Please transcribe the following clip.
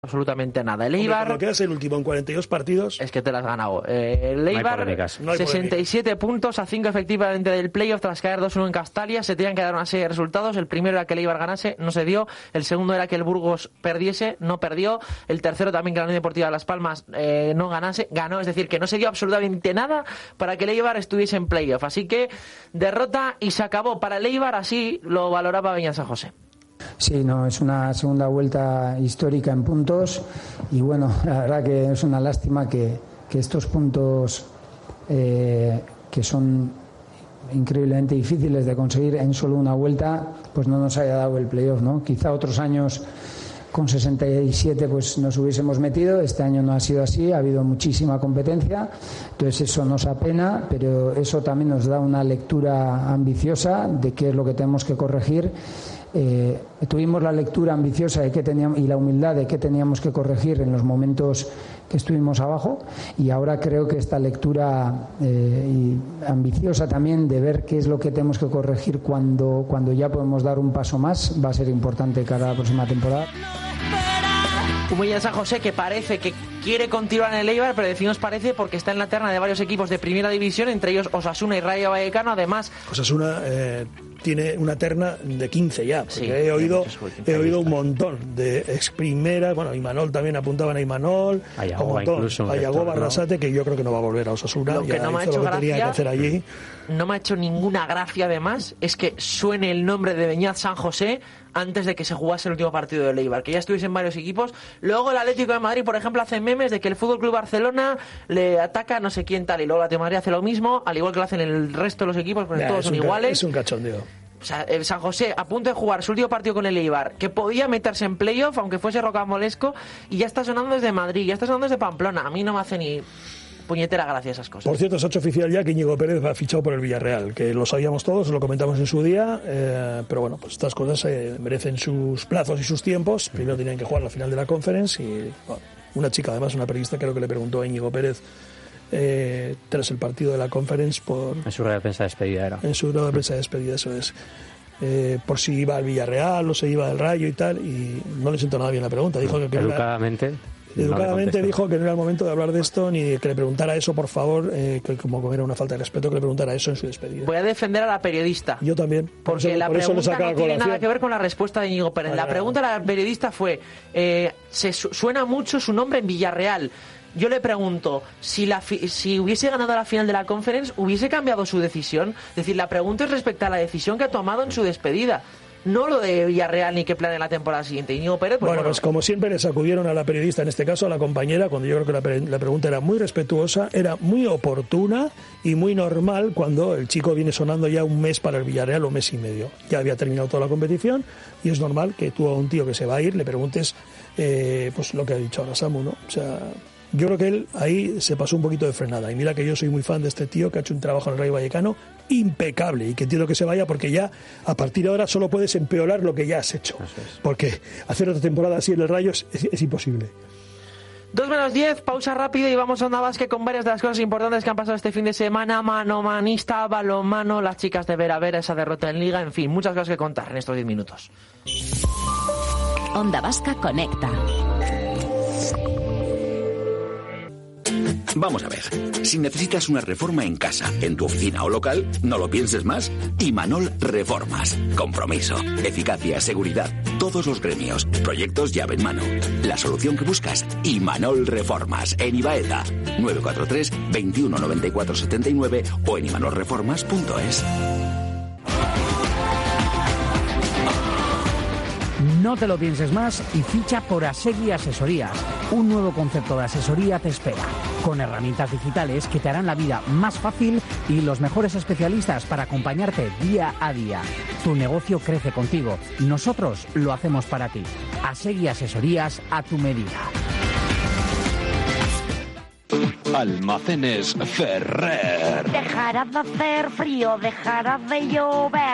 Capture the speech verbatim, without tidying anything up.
absolutamente nada. El Eibar... Cuando quedas el último en cuarenta y dos partidos... Es que te las has ganado. Eh, el Eibar, no sesenta y siete puntos a cinco efectivamente del playoff tras caer dos uno en Castalia. Se tenían que dar una serie de resultados. El primero era que el Eibar ganase, no se dio. El segundo era que el Burgos perdiese, no perdió. El tercero también que la Unión Deportiva de Las Palmas eh, no ganase, ganó. Es decir, que no se dio absolutamente nada para que el Eibar estuviese en playoff. Así que derrota y se acabó para el Eibar. Así lo valoraba Beñat San José. Sí, no, es una segunda vuelta histórica en puntos y bueno, la verdad que es una lástima que, que estos puntos eh, que son increíblemente difíciles de conseguir en solo una vuelta, pues no nos haya dado el playoff, ¿no? Quizá otros años con sesenta y siete pues nos hubiésemos metido, este año no ha sido así, ha habido muchísima competencia, entonces eso nos apena, pero eso también nos da una lectura ambiciosa de qué es lo que tenemos que corregir. Eh, tuvimos la lectura ambiciosa de que teníamos, y la humildad de qué teníamos que corregir en los momentos que estuvimos abajo, y ahora creo que esta lectura eh, y ambiciosa también de ver qué es lo que tenemos que corregir cuando, cuando ya podemos dar un paso más va a ser importante cara a la próxima temporada. Un Beñat San José que parece que quiere continuar en el Eibar, pero decimos parece porque está en la terna de varios equipos de primera división, entre ellos Osasuna y Rayo Vallecano. Además, Osasuna eh, tiene una terna de quince ya, porque sí, he oído he oído un montón de ex primera, bueno, Imanol también apuntaban a Imanol, Ayagoba incluso, Ayagoba, Arrasate, que yo creo que no va a volver a Osasuna. Lo que ya no me ha hizo hecho lo que gracia, tenía que hacer allí. No me ha hecho ninguna gracia además, es que suene el nombre de Beñat San José antes de que se jugase el último partido del Eibar, que ya estuviese en varios equipos. Luego el Atlético de Madrid, por ejemplo, hace memes de que el Fútbol Club Barcelona le ataca a no sé quién tal, y luego el Atlético de Madrid hace lo mismo, al igual que lo hacen el resto de los equipos, porque ya, todos son iguales. Es un cachondeo. O sea, el San José a punto de jugar su último partido con el Eibar, que podía meterse en playoff, aunque fuese rocambolesco, y ya está sonando desde Madrid, ya está sonando desde Pamplona. A mí no me hace ni puñetera gracia esas cosas. Por cierto, se ha hecho oficial ya que Íñigo Pérez va fichado por el Villarreal, que lo sabíamos todos, lo comentamos en su día, eh, pero bueno, pues estas cosas eh, merecen sus plazos y sus tiempos. Primero tenían que jugar la final de la Conference y bueno, una chica, además, una periodista, creo que le preguntó a Íñigo Pérez eh, tras el partido de la Conference por... En su rueda de prensa de despedida era. En su rueda de prensa de despedida, eso es. Eh, por si iba al Villarreal o se iba al Rayo y tal, y no le sentó nada bien la pregunta. Dijo que... Educadamente... Era, educadamente no dijo que no era el momento de hablar de esto, ni que le preguntara eso, por favor, eh, que como era una falta de respeto que le preguntara eso en su despedida. Voy a defender a la periodista. Yo también. Por porque eso, la por pregunta no tiene nada que ver con la respuesta de Íñigo Pérez. Vale, la pregunta de la periodista fue, eh, se su- suena mucho su nombre en Villarreal. Yo le pregunto, si la fi- si hubiese ganado la final de la Conference, ¿hubiese cambiado su decisión? Es decir, la pregunta es respecto a la decisión que ha tomado en su despedida. No lo de Villarreal ni qué planea la temporada siguiente. Íñigo Pérez, pues bueno, bueno, pues como siempre le sacudieron a la periodista, en este caso a la compañera, cuando yo creo que la, pre- la pregunta era muy respetuosa, era muy oportuna y muy normal cuando el chico viene sonando ya un mes para el Villarreal o un mes y medio. Ya había terminado toda la competición y es normal que tú a un tío que se va a ir le preguntes eh, pues lo que ha dicho ahora Samu, ¿no? O sea... Yo creo que él ahí se pasó un poquito de frenada. Y mira que yo soy muy fan de este tío que ha hecho un trabajo en el Rayo Vallecano impecable y que entiendo que se vaya porque ya a partir de ahora solo puedes empeorar lo que ya has hecho. Porque hacer otra temporada así en el Rayo es, es, es imposible. dos menos diez, pausa rápida y vamos a Onda Basket con varias de las cosas importantes que han pasado este fin de semana. Manomanista, balonmano, las chicas de Vera Vera, esa derrota en Liga, en fin, muchas cosas que contar en estos diez minutos. Onda Vasca Conecta. Vamos a ver, si necesitas una reforma en casa, en tu oficina o local, no lo pienses más. Imanol Reformas. Compromiso, eficacia, seguridad, todos los gremios, proyectos llave en mano. La solución que buscas, Imanol Reformas, en Ibaeta. nueve cuatro tres, veintiuno noventa y cuatro setenta y nueve o en imanol reformas punto es. No te lo pienses más y ficha por Asegui Asesorías. Un nuevo concepto de asesoría te espera, con herramientas digitales que te harán la vida más fácil y los mejores especialistas para acompañarte día a día. Tu negocio crece contigo. Nosotros lo hacemos para ti. Asegui Asesorías a tu medida. Almacenes Ferrer. Dejará de hacer frío, dejará de llover.